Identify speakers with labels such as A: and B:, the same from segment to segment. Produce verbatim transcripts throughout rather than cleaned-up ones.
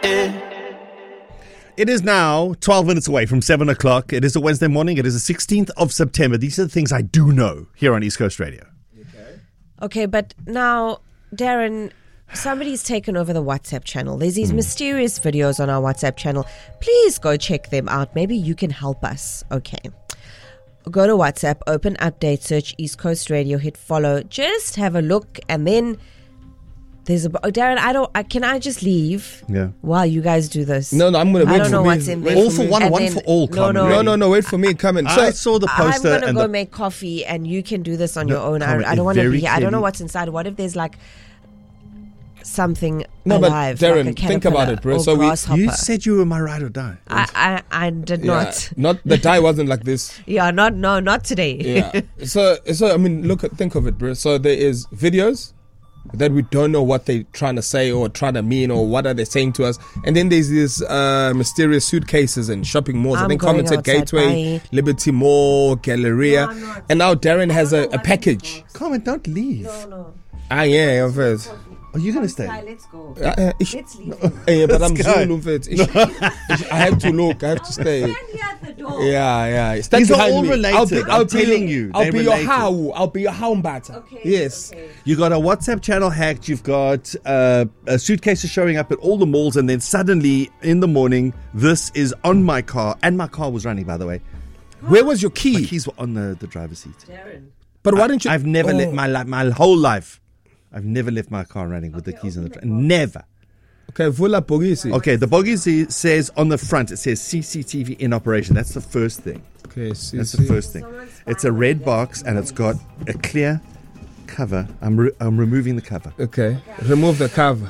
A: It is now twelve minutes away from seven o'clock. It is a Wednesday morning. It is the sixteenth of September. These are the things I do know here on East Coast Radio.
B: Okay,
C: okay but now, Darren, somebody's taken over the WhatsApp channel. There's these mm. mysterious videos on our WhatsApp channel. Please go check them out. Maybe you can help us. Okay. Go to WhatsApp, open update, search East Coast Radio, hit follow. Just have a look, and then there's a... Oh, Darren, I don't... I, can I just leave?
A: Yeah.
C: While you guys do this?
B: No, no, I'm going to wait for me.
C: I don't know what's in there.
A: All for one,
C: and
A: one
C: then,
A: for all.
C: No, no,
B: no, no, no, wait for me. Come in.
A: So I saw the poster.
C: I'm going to go
A: the,
C: make coffee, and you can do this on
A: no,
C: your own.
A: comment,
C: I, I don't want to be here. I don't know
A: clearly.
C: what's inside. What if there's like something
B: no,
C: alive?
B: But Darren,
C: like a
B: think about it, bro. So we,
A: you said you were my ride or die.
C: I, I, I did
B: yeah,
C: not.
B: Not the die wasn't like this.
C: Yeah, not no, not today.
B: Yeah. So, so I mean, look, at, think of it, bro. So there is videos that we don't know what they're trying to say or trying to mean or what are they saying to us, and then there's these uh, mysterious suitcases and shopping malls.
C: I'm
B: I think
C: going
B: commented
C: outside,
B: Gateway,
C: bye.
B: Liberty Mall, Galleria,
C: No,
B: and now Darren has a,
C: know
B: a
C: what
B: package.
A: Comment, don't leave.
C: No, no.
B: Ah, yeah, of course.
A: Are you going to stay?
C: Let's go.
B: Uh, uh, ish-
C: Let's leave.
B: yeah, but I'm
A: Let's go.
B: Zulu, mfethu. Ish- ish- I have to look. I have to stay.
C: Stand here at the door.
B: Yeah, yeah. Stand
A: These are
B: behind
A: all
B: me.
A: related.
B: I'll be,
A: I'm
B: I'll be
A: telling
B: your,
A: you,
B: I'll
A: they're
B: be your
A: related.
B: how. I'll be your hound batter.
C: Okay.
B: Yes.
C: Okay.
A: You got a WhatsApp channel hacked. You've got uh, uh, suitcases showing up at all the malls, and then suddenly in the morning, this is on my car, and my car was running. By the way,
B: Where was your
A: my
B: key?
A: keys were on the, the driver's seat.
C: Darren.
B: But why didn't you?
A: I've never
B: Oh.
A: let my li- my whole life. I've never left my car running with the keys in the drive. Never.
B: Okay, vula bogisi.
A: Okay, the bogies says on the front, it says C C T V in operation. That's the first thing.
B: Okay, see,
A: That's
B: see.
A: the first thing. It's a red box and it's got a clear cover. I'm re- I'm removing the cover.
B: Okay, remove the cover.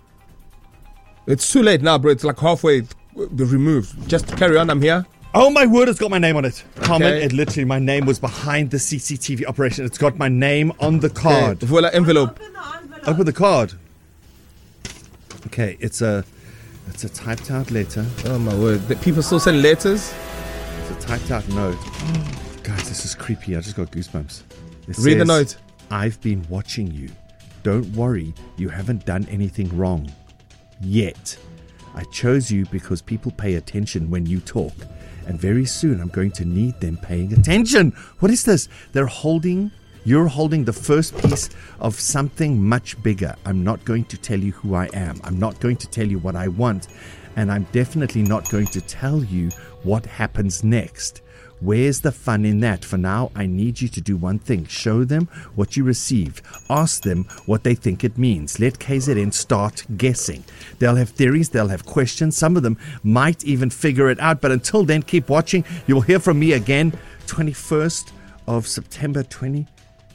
B: It's too late now, bro. It's like halfway th- removed. Just carry on. I'm here.
A: Oh my word, it's got my name on it. Comment,
B: Okay.
A: it literally, my name was behind the C C T V operation. It's got my name on the card.
B: Okay, voila envelope.
C: Open the envelope.
A: Open the card. Okay, it's a it's a typed out letter.
B: Oh my word! The people still send letters.
A: It's a typed out note. Guys, this is creepy. I just got goosebumps. It
B: Read the
A: says,
B: note.
A: I've been watching you. Don't worry, you haven't done anything wrong. Yet. I chose you because people pay attention when you talk. And very soon I'm going to need them paying attention. What is this? They're holding, you're holding the first piece of something much bigger. I'm not going to tell you who I am. I'm not going to tell you what I want. And I'm definitely not going to tell you what happens next. Where's the fun in that? For now, I need you to do one thing. Show them what you received. Ask them what they think it means. Let K Z N start guessing. They'll have theories. They'll have questions. Some of them might even figure it out. But until then, keep watching. You will hear from me again. twenty-first of September twenty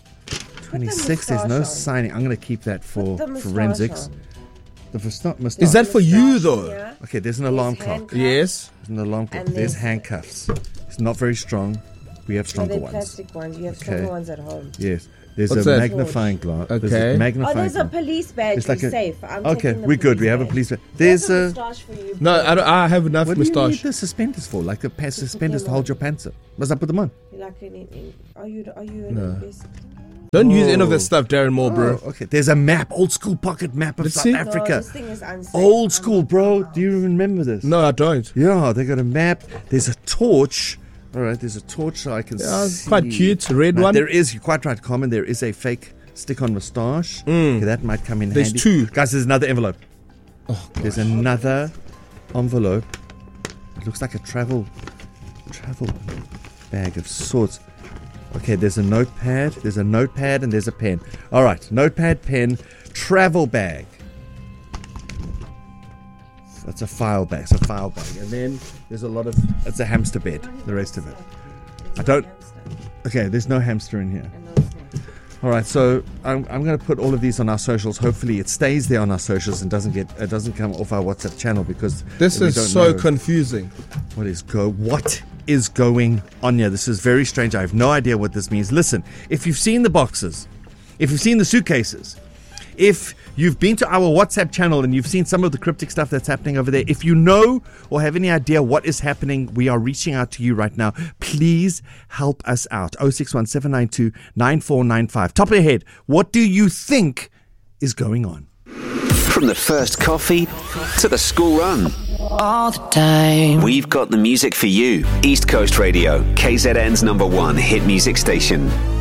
A: twenty-six. There's no
C: moustache on.
A: signing. I'm going to keep that for
C: Put the moustache
A: forensics.
C: on.
A: The musta- mustache.
B: Is that for you though?
C: Yeah.
A: Okay, there's an alarm clock.
C: handcuffs.
B: Yes.
A: There's an alarm clock.
C: And
A: There's
C: there's-
A: handcuffs. It's not very strong. We have
C: No,
A: stronger
C: they're
A: ones.
C: plastic ones. You have
A: Okay.
C: stronger ones at home.
A: Yes. There's
B: What's
A: a
B: that?
A: magnifying glass. There's
B: Okay.
A: a
C: Oh,
A: magnifying
C: there's a
A: glass.
C: police badge.
A: It's like
C: Be
A: a-
C: safe. I'm
A: Okay,
C: taking the
A: we're good.
C: police
A: We have a
C: badge.
A: police badge.
C: There's,
A: There's
C: a
A: a.
C: moustache for you.
B: No, I, don't, I have enough
A: What do you need
B: moustache.
A: the suspenders for? Like the pa- suspenders to
C: them
A: hold
C: on.
A: your pants up. Must I put them on?
C: Like in, in, are you? Are you?
B: No.
C: In this?
B: Don't use any of
A: Oh.
B: that stuff, Darren Moore, bro.
A: Oh, okay. There's a map, old school pocket map of
B: Let's
A: South
B: see.
C: No,
A: Africa.
C: this thing is unsafe.
A: Old
C: I'm
A: school,
C: not
A: bro.
C: allowed.
A: Do you remember this?
B: No, I don't.
A: Yeah, they got a map. There's a torch. All right, there's a torch so I can
B: Yeah,
A: see.
B: quite cute. Red
A: Right,
B: one.
A: There is, you're quite right, Carmen. There is a fake stick-on moustache.
B: Mm.
A: Okay, that might come in
B: There's
A: handy.
B: two.
A: Guys, there's another envelope.
B: Oh,
A: There's another envelope. It looks like a travel travel bag of sorts. Okay, there's a notepad. There's a notepad and there's a pen. All right, notepad, pen, travel bag. That's a file bag. It's a file bag. And then there's a lot of... It's a hamster bed, the rest of it. I don't... Okay, there's no hamster in here. All right, so I'm, I'm going to put all of these on our socials. Hopefully, it stays there on our socials and doesn't get it doesn't come off our WhatsApp channel because
B: This
A: we
B: is
A: don't
B: so
A: know
B: confusing.
A: what is go what is going on here. This is very strange. I have no idea what this means. Listen, if you've seen the boxes, if you've seen the suitcases, if you've been to our WhatsApp channel and you've seen some of the cryptic stuff that's happening over there, if you know or have any idea what is happening, we are reaching out to you right now. Please help us out. oh six one, seven nine two, nine four nine five. Top of your head, what do you think is going on?
D: From the first coffee to the school run.
E: All the time.
D: We've got the music for you. East Coast Radio, K Z N's number one hit music station.